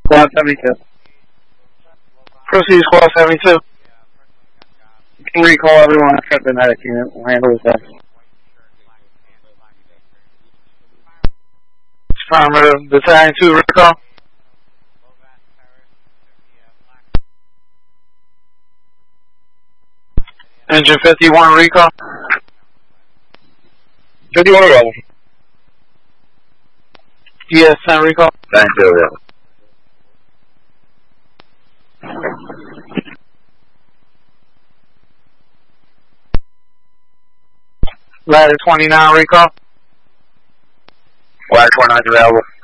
Squad 72. Proceed, Squad 72. You can recall everyone except the medic unit. We'll handle this next. Affirmative. Battalion 2, recall. Engine 51, recall. 51 available. DS10, recall. Thank you, available. Ladder 29, recall. Ladder 29 available.